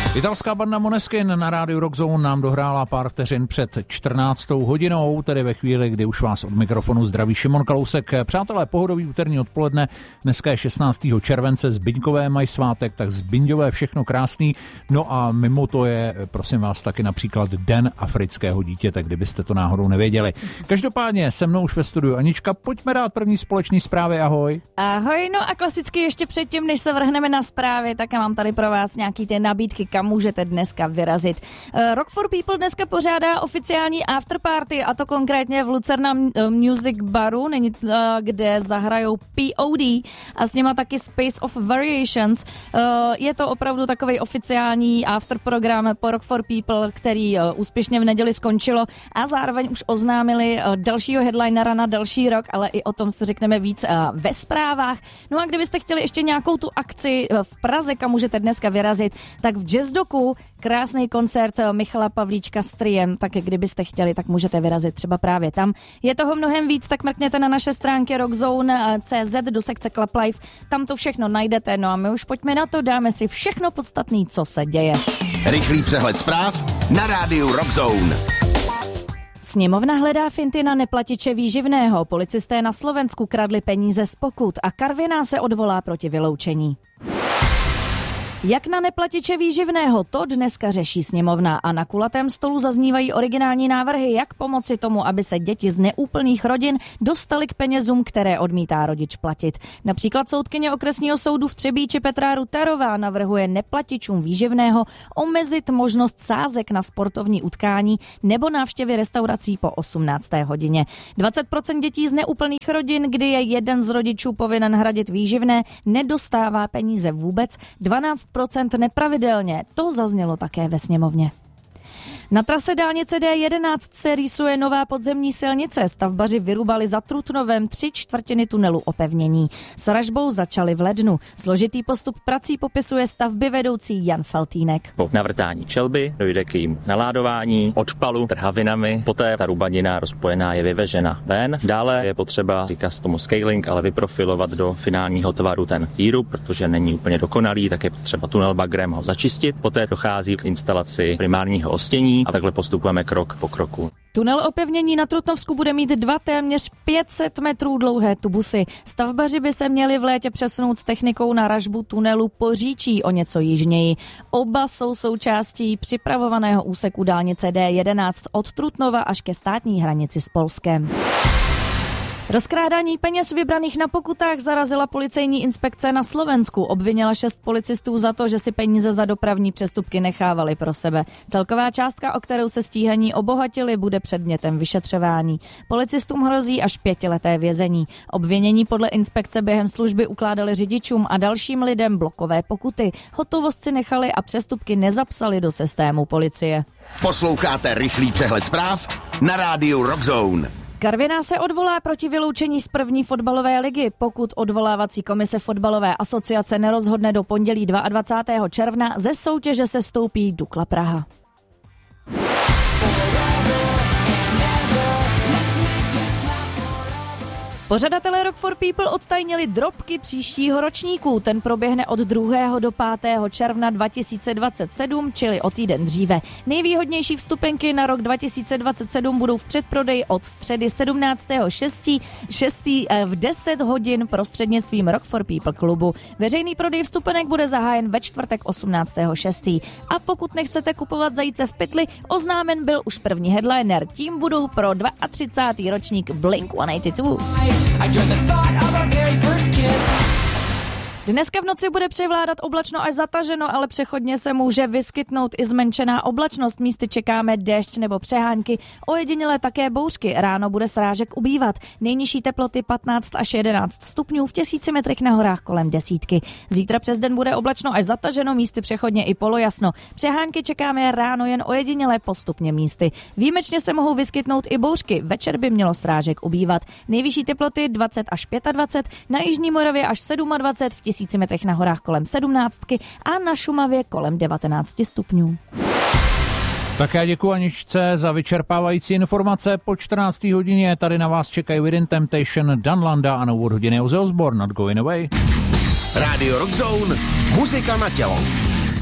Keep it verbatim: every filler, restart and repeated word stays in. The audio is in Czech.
Italská banda Måneskin na rádiu Rock Zone nám dohrála pár vteřin před čtrnáctou hodinou, tedy ve chvíli, kdy už vás od mikrofonu zdraví Šimon Kalousek. Přátelé, pohodový úterní odpoledne, dneska je šestnáctého července, Zbyňkové mají svátek, tak Zbyňové všechno krásný. No a mimo to je, prosím vás, taky například Den afrického dítěte, kdybyste to náhodou nevěděli. Každopádně se mnou už ve studiu Anička, pojďme dát první společný zprávy, ahoj. Ahoj, no a klasicky ještě předtím, než se vrhneme na zprávy, tak já mám tady pro vás nějaký ty nabídky, kam můžete dneska vyrazit. Rock for People dneska pořádá oficiální afterparty, a to konkrétně v Lucerna Music Baru, kde zahrajou P O D a s nima taky Space of Variations. Je to opravdu takovej oficiální afterprogram po Rock for People, který úspěšně v neděli skončilo, a zároveň už oznámili dalšího headlinera na další rok, ale i o tom si řekneme víc ve zprávách. No a kdybyste chtěli ještě nějakou tu akci v Praze, kam můžete dneska vyrazit, tak v Jazz Doku krásný koncert Michala Pavlíčka s triem, tak kdybyste chtěli, tak můžete vyrazit třeba právě tam. Je toho mnohem víc, tak mrkněte na naše stránky rockzone tečka cé zet do sekce Club Life, tam to všechno najdete. No a my už pojďme na to, dáme si všechno podstatné, co se děje. Rychlý přehled zpráv na rádiu Rockzone. Sněmovna hledá finty na neplatiče výživného. Policisté na Slovensku kradli peníze z pokut a Karviná se odvolá proti vyloučení. Jak na neplatiče výživného, to dneska řeší sněmovna a na kulatém stolu zaznívají originální návrhy, jak pomoci tomu, aby se děti z neúplných rodin dostaly k penězům, které odmítá rodič platit. Například soudkyně okresního soudu v Třebíči Petra Rutarová navrhuje neplatičům výživného omezit možnost sázek na sportovní utkání nebo návštěvy restaurací po osmnácté hodině. dvacet procent dětí z neúplných rodin, kdy je jeden z rodičů povinen hradit výživné, nedostává peníze vůbec, dvanáct procent nepravidelně. To zaznělo také ve sněmovně. Na trase dálnice D jedenáct se rýsuje nová podzemní silnice. Stavbaři vyrubali za Trutnovem tři čtvrtiny tunelu opevnění. S ražbou začali v lednu. Složitý postup prací popisuje stavby vedoucí Jan Faltýnek. Po navrtání čelby dojde k jejím naládování, odpalu trhavinami, poté ta rubanina rozpojená je vyvežena ven. Dále je potřeba, říká se tomu scaling, ale vyprofilovat do finálního tvaru ten výrub, protože není úplně dokonalý, tak je potřeba tunel bagrem ho začistit. Poté dochází k instalaci primárního ostění a takhle postupujeme krok po kroku. Tunel opevnění na Trutnovsku bude mít dva téměř pět set metrů dlouhé tubusy. Stavbaři by se měli v létě přesunout s technikou na ražbu tunelu Poříčí o něco jižněji. Oba jsou součástí připravovaného úseku dálnice D jedenáct od Trutnova až ke státní hranici s Polskem. Rozkrádání peněz vybraných na pokutách zarazila policejní inspekce na Slovensku. Obvinila šest policistů za to, že si peníze za dopravní přestupky nechávali pro sebe. Celková částka, o kterou se stíhaní obohatili, bude předmětem vyšetřování. Policistům hrozí až pětileté vězení. Obvinění podle inspekce během služby ukládali řidičům a dalším lidem blokové pokuty. Hotovost si nechali a přestupky nezapsali do systému policie. Posloucháte rychlý přehled zpráv na rádiu Rockzone. Karviná se odvolá proti vyloučení z první fotbalové ligy, pokud odvolávací komise fotbalové asociace nerozhodne do pondělí dvacátého druhého června, ze soutěže se stoupí Dukla Praha. Pořadatelé Rock for People odtajnili drobky příštího ročníku. Ten proběhne od druhého do pátého června dva tisíce dvacet sedm, čili o týden dříve. Nejvýhodnější vstupenky na rok dva tisíce dvacet sedm budou v předprodeji od středy sedmnáctého šestého v deset hodin prostřednictvím Rock for People klubu. Veřejný prodej vstupenek bude zahájen ve čtvrtek osmnáctého šestého A pokud nechcete kupovat zajíce v pytli, oznámen byl už první headliner. Tím budou pro třicátý druhý ročník Blink sto osmdesát dva. Dneska v noci bude převládat oblačno až zataženo, ale přechodně se může vyskytnout i zmenšená oblačnost. Místy čekáme déšť nebo přehánky, ojedinělé také bouřky. Ráno bude srážek ubývat. Nejnižší teploty patnáct až jedenáct stupňů, v tisíci metrech na horách kolem desítky. Zítra přes den bude oblačno až zataženo, místy přechodně i polojasno. Přehánky čekáme ráno jen ojedinělé, postupně místy. Výjimečně se mohou vyskytnout i bouřky. Večer by mělo srážek ubývat. Nejvyšší teploty dvacet až dvacet pět, na jižní Moravě až dvacet sedm, v tisíci metrech na horách kolem sedmnáctky a na Šumavě kolem devatenáct stupňů. Tak já děkuji Aničce za vyčerpávající informace. Po čtrnácté hodině tady na vás čekají Within Temptation, Dan Landa a na úvod hodiny Ozzy Osbourne, Not Going Away. Radio Rockzone, muzika na tělo.